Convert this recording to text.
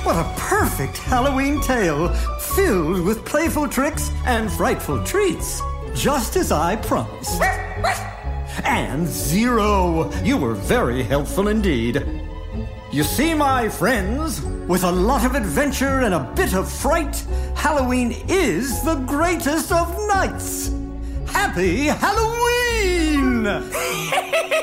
What a perfect Halloween tale, filled with playful tricks and frightful treats, just as I promised. And Zero, you were very helpful indeed. You see, my friends, with a lot of adventure and a bit of fright, Halloween is the greatest of nights. Happy Halloween!